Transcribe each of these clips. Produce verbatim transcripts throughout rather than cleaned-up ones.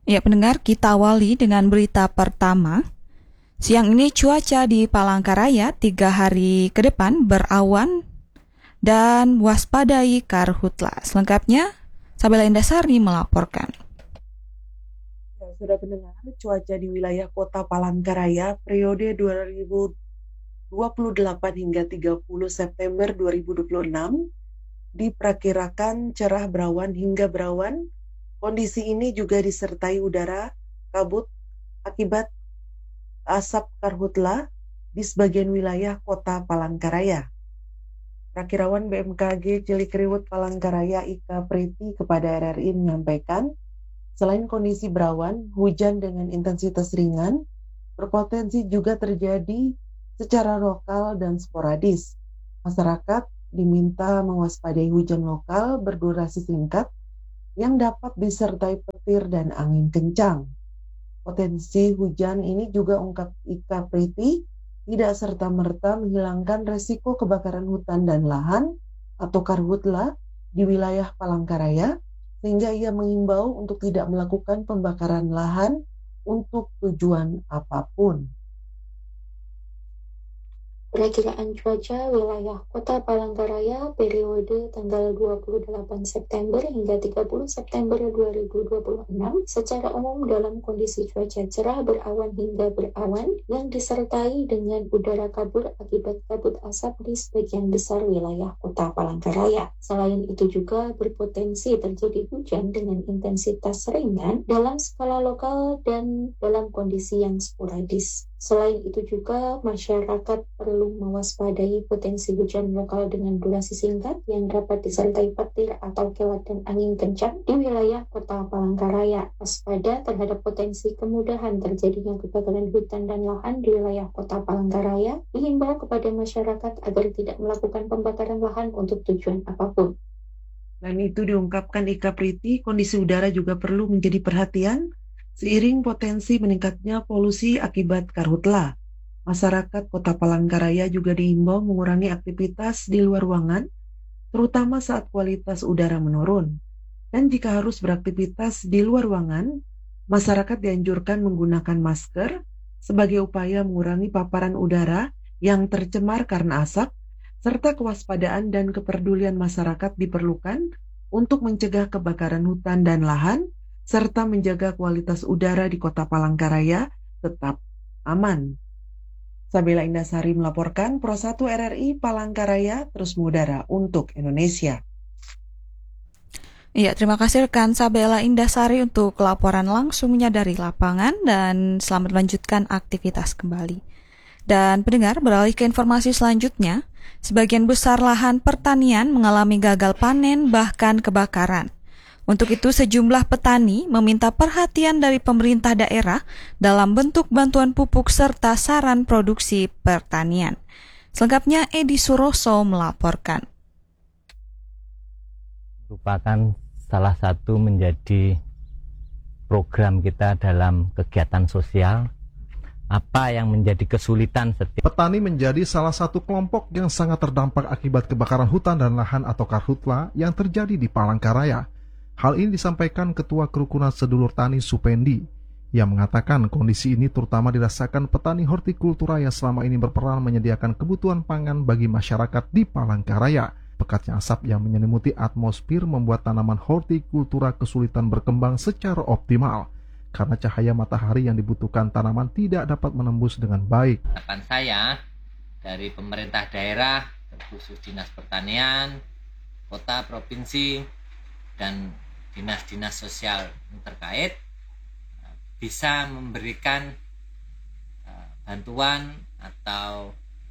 Ya, pendengar, kita awali dengan berita pertama. Siang ini cuaca di Palangkaraya tiga hari ke depan berawan dan waspadai karhutla. Selengkapnya, Sabela Indasari melaporkan. Ya, sudah pendengar, cuaca di wilayah kota Palangkaraya periode dua ribu dua puluh delapan hingga tiga puluh September dua ribu dua puluh enam diperkirakan cerah berawan hingga berawan. Kondisi ini juga disertai udara kabut akibat asap karhutla di sebagian wilayah kota Palangkaraya. Prakirawan B M K G Cilikriwut Palangkaraya Ika Priti kepada R R I menyampaikan, selain kondisi berawan, hujan dengan intensitas ringan berpotensi juga terjadi secara lokal dan sporadis. Masyarakat diminta mewaspadai hujan lokal berdurasi singkat yang dapat disertai petir dan angin kencang. Potensi hujan ini juga ungkap Ika Priti tidak serta-merta menghilangkan resiko kebakaran hutan dan lahan atau karhutla di wilayah Palangkaraya, sehingga ia mengimbau untuk tidak melakukan pembakaran lahan untuk tujuan apapun. Perakiraan cuaca wilayah kota Palangkaraya periode tanggal dua puluh delapan September hingga tiga puluh September dua ribu dua puluh enam secara umum dalam kondisi cuaca cerah berawan hingga berawan yang disertai dengan udara kabur akibat kabut asap di sebagian besar wilayah kota Palangkaraya. Selain itu juga berpotensi terjadi hujan dengan intensitas ringan dalam skala lokal dan dalam kondisi yang sporadis. Selain itu juga masyarakat perlu mewaspadai potensi hujan lokal dengan durasi singkat yang dapat disertai petir atau kilat dan angin kencang di wilayah kota Palangkaraya. Waspada terhadap potensi kemudahan terjadinya kebakaran hutan dan lahan di wilayah kota Palangkaraya, dihimbau kepada masyarakat agar tidak melakukan pembakaran lahan untuk tujuan apapun. Dan itu diungkapkan Ika Priti, kondisi udara juga perlu menjadi perhatian seiring potensi meningkatnya polusi akibat karhutla. Masyarakat kota Palangkaraya juga diimbau mengurangi aktivitas di luar ruangan, terutama saat kualitas udara menurun. Dan jika harus beraktivitas di luar ruangan, masyarakat dianjurkan menggunakan masker sebagai upaya mengurangi paparan udara yang tercemar karena asap, serta kewaspadaan dan kepedulian masyarakat diperlukan untuk mencegah kebakaran hutan dan lahan, serta menjaga kualitas udara di kota Palangkaraya tetap aman. Sabela Indasari melaporkan, Pro satu R R I Palangkaraya terus mengudara untuk Indonesia. Iya, terima kasih rekan Sabela Indasari untuk laporan langsungnya dari lapangan dan selamat melanjutkan aktivitas kembali. Dan pendengar, beralih ke informasi selanjutnya, sebagian besar lahan pertanian mengalami gagal panen bahkan kebakaran. Untuk itu, sejumlah petani meminta perhatian dari pemerintah daerah dalam bentuk bantuan pupuk serta saran produksi pertanian. Selengkapnya, Edi Suroso melaporkan. Merupakan salah satu menjadi program kita dalam kegiatan sosial. Apa yang menjadi kesulitan setiap petani menjadi salah satu kelompok yang sangat terdampak akibat kebakaran hutan dan lahan atau karhutla yang terjadi di Palangkaraya. Hal ini disampaikan Ketua Kerukunan Sedulur Tani Supendi, yang mengatakan kondisi ini terutama dirasakan petani hortikultura yang selama ini berperan menyediakan kebutuhan pangan bagi masyarakat di Palangkaraya. Pekatnya asap yang menyelimuti atmosfer membuat tanaman hortikultura kesulitan berkembang secara optimal, karena cahaya matahari yang dibutuhkan tanaman tidak dapat menembus dengan baik. Harapan saya dari pemerintah daerah, terkhusus Dinas Pertanian, kota, provinsi, dan dinas-dinas sosial yang terkait bisa memberikan bantuan atau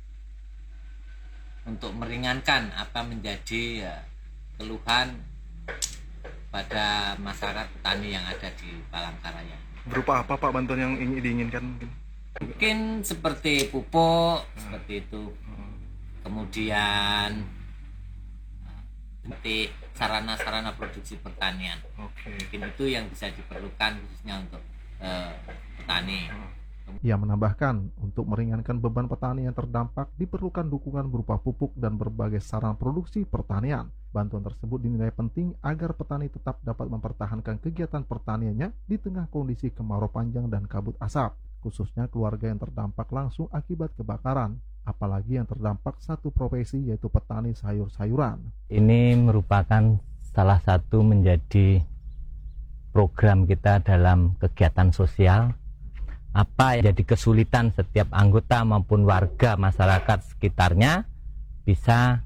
untuk meringankan apa menjadi keluhan pada masyarakat petani yang ada di Palangkaraya. Berupa apa Pak bantuan yang ingin diinginkan? Mungkin, mungkin seperti pupuk, hmm. seperti itu. Hmm. Kemudian seperti sarana-sarana produksi pertanian. Okay. Mungkin itu yang bisa diperlukan khususnya untuk uh, petani. Hmm. Ia menambahkan, untuk meringankan beban petani yang terdampak diperlukan dukungan berupa pupuk dan berbagai sarana produksi pertanian. Bantuan tersebut dinilai penting agar petani tetap dapat mempertahankan kegiatan pertaniannya di tengah kondisi kemarau panjang dan kabut asap, khususnya keluarga yang terdampak langsung akibat kebakaran, apalagi yang terdampak satu profesi yaitu petani sayur-sayuran. Ini merupakan salah satu menjadi program kita dalam kegiatan sosial. Apa yang jadi kesulitan setiap anggota maupun warga masyarakat sekitarnya bisa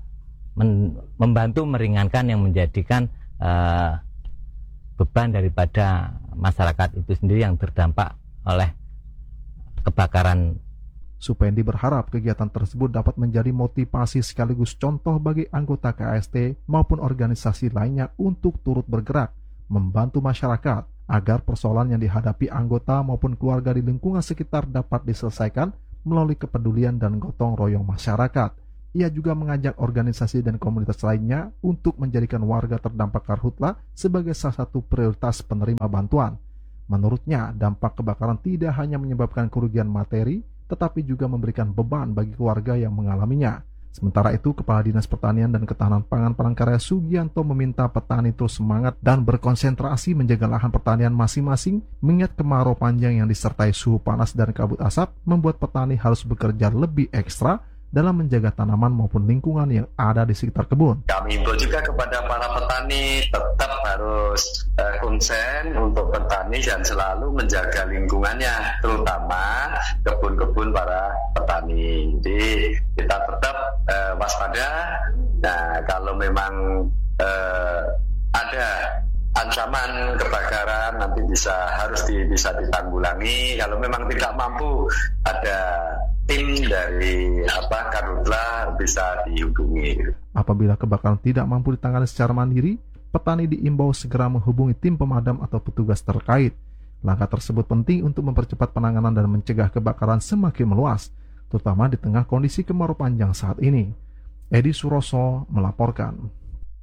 membantu meringankan yang menjadikan uh, beban daripada masyarakat itu sendiri yang terdampak oleh kebakaran. Supendi berharap kegiatan tersebut dapat menjadi motivasi sekaligus contoh bagi anggota K S T maupun organisasi lainnya untuk turut bergerak membantu masyarakat agar persoalan yang dihadapi anggota maupun keluarga di lingkungan sekitar dapat diselesaikan melalui kepedulian dan gotong royong masyarakat. Ia juga mengajak organisasi dan komunitas lainnya untuk menjadikan warga terdampak karhutla sebagai salah satu prioritas penerima bantuan. Menurutnya, dampak kebakaran tidak hanya menyebabkan kerugian materi, tetapi juga memberikan beban bagi keluarga yang mengalaminya. Sementara itu, Kepala Dinas Pertanian dan Ketahanan Pangan Palangkaraya Sugianto meminta petani terus semangat dan berkonsentrasi menjaga lahan pertanian masing-masing, mengingat kemarau panjang yang disertai suhu panas dan kabut asap membuat petani harus bekerja lebih ekstra dalam menjaga tanaman maupun lingkungan yang ada di sekitar kebun. Kami himbau juga kepada para petani tetap harus uh, konsen untuk petani dan selalu menjaga lingkungannya, terutama kebun-kebun para petani. Jadi kita tetap uh, waspada. Nah, kalau memang uh, ada ancaman kebakaran nanti bisa harus di, bisa ditanggulangi. Kalau memang tidak mampu, ada tim dari apa Karhutla bisa dihubungi. Apabila kebakaran tidak mampu ditangani secara mandiri, petani diimbau segera menghubungi tim pemadam atau petugas terkait. Langkah tersebut penting untuk mempercepat penanganan dan mencegah kebakaran semakin meluas, terutama di tengah kondisi kemarau panjang saat ini. Edi Suroso melaporkan.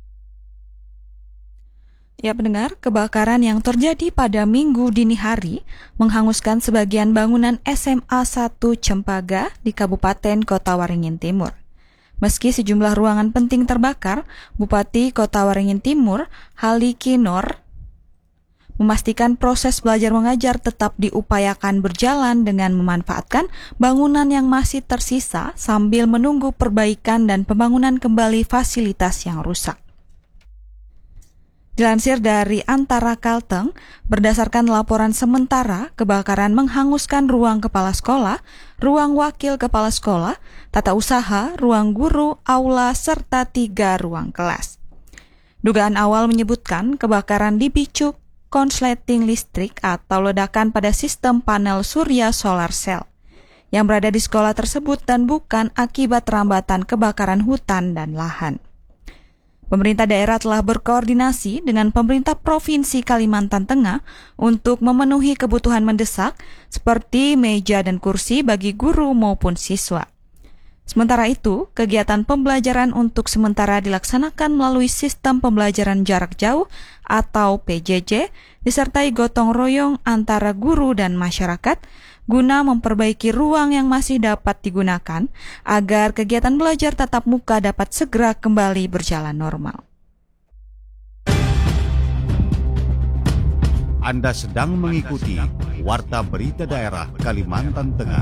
Ya pendengar, kebakaran yang terjadi pada Minggu dini hari menghanguskan sebagian bangunan S M A satu Cempaka di Kabupaten Kota Waringin Timur. Meski sejumlah ruangan penting terbakar, Bupati Kota Waringin Timur, Haliki Nur, memastikan proses belajar mengajar tetap diupayakan berjalan dengan memanfaatkan bangunan yang masih tersisa sambil menunggu perbaikan dan pembangunan kembali fasilitas yang rusak. Dilansir dari Antara Kalteng, berdasarkan laporan sementara, kebakaran menghanguskan ruang kepala sekolah, ruang wakil kepala sekolah, tata usaha, ruang guru, aula, serta tiga ruang kelas. Dugaan awal menyebutkan kebakaran dipicu konsleting listrik atau ledakan pada sistem panel surya solar cell yang berada di sekolah tersebut dan bukan akibat rambatan kebakaran hutan dan lahan. Pemerintah daerah telah berkoordinasi dengan pemerintah Provinsi Kalimantan Tengah untuk memenuhi kebutuhan mendesak seperti meja dan kursi bagi guru maupun siswa. Sementara itu, kegiatan pembelajaran untuk sementara dilaksanakan melalui sistem pembelajaran jarak jauh atau P J J, disertai gotong royong antara guru dan masyarakat, guna memperbaiki ruang yang masih dapat digunakan agar kegiatan belajar tatap muka dapat segera kembali berjalan normal. Anda sedang mengikuti Warta Berita Daerah Kalimantan Tengah.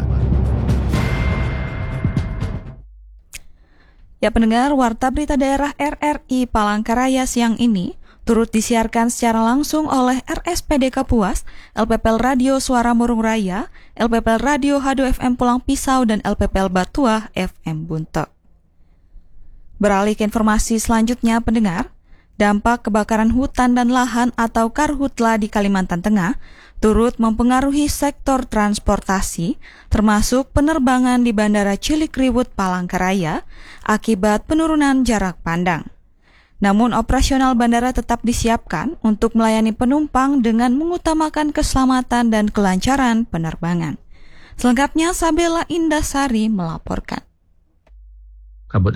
Ya pendengar, Warta Berita Daerah R R I Palangkaraya siang ini turut disiarkan secara langsung oleh R S P D Kapuas, L P P L Radio Suara Murung Raya, L P P L Radio H dua F M Pulang Pisau, dan L P P L Batuah F M Buntok. Beralih ke informasi selanjutnya, pendengar, dampak kebakaran hutan dan lahan atau karhutla di Kalimantan Tengah turut mempengaruhi sektor transportasi, termasuk penerbangan di Bandara Cilikriwut Palangkaraya akibat penurunan jarak pandang. Namun operasional bandara tetap disiapkan untuk melayani penumpang dengan mengutamakan keselamatan dan kelancaran penerbangan. Selengkapnya Sabela Indasari melaporkan. Kabut asap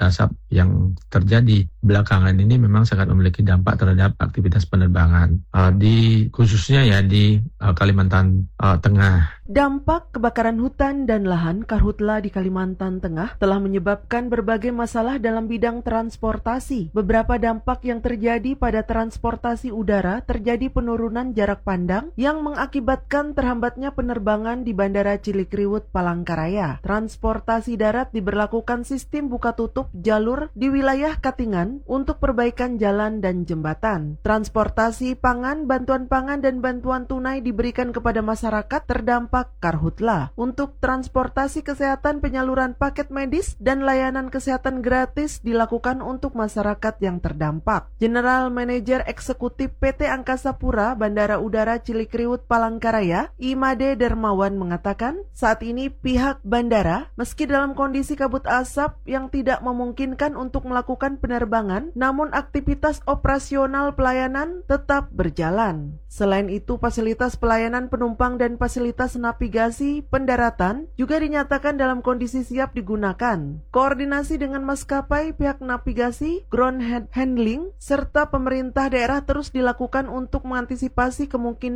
yang terjadi belakangan ini memang sangat memiliki dampak terhadap aktivitas penerbangan uh, di khususnya ya di uh, Kalimantan uh, Tengah. Dampak kebakaran hutan dan lahan karhutla di Kalimantan Tengah telah menyebabkan berbagai masalah dalam bidang transportasi. Beberapa dampak yang terjadi pada transportasi udara terjadi penurunan jarak pandang yang mengakibatkan terhambatnya penerbangan di Bandara Cilikriwut Palangkaraya. Transportasi darat diberlakukan sistem buka tutup jalur di wilayah Katingan untuk perbaikan jalan dan jembatan. Transportasi pangan, bantuan pangan dan bantuan tunai diberikan kepada masyarakat terdampak karhutla. Untuk transportasi kesehatan, penyaluran paket medis dan layanan kesehatan gratis dilakukan untuk masyarakat yang terdampak. General Manager Eksekutif P T Angkasa Pura Bandara Udara Cilikriwut Palangkaraya, Imade Dermawan mengatakan, saat ini pihak bandara meski dalam kondisi kabut asap yang tidak memungkinkan untuk melakukan penerbangan, namun aktivitas operasional pelayanan tetap berjalan. Selain itu, fasilitas pelayanan penumpang dan fasilitas navigasi pendaratan juga dinyatakan dalam kondisi siap digunakan. Koordinasi dengan maskapai, pihak navigasi, ground handling, serta pemerintah daerah terus dilakukan untuk mengantisipasi kemungkinan